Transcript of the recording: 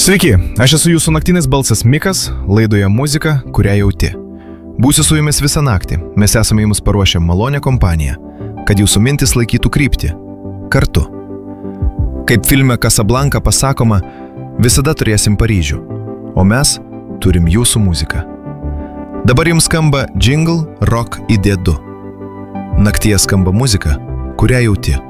Sveiki, aš esu jūsų naktinis balsas Mikas, laidoje muzika, kurią jauti. Būsiu su jumis visą naktį, mes esame jums paruošę malonę kompaniją, kad jūsų mintis laikytų kryptį. Kartu. Kaip filme Casablanca pasakoma, visada turėsim Paryžių, o mes turim jūsų muziką. Dabar jums skamba Jingle Rock ID2. Naktyje skamba muzika, kurią jauti.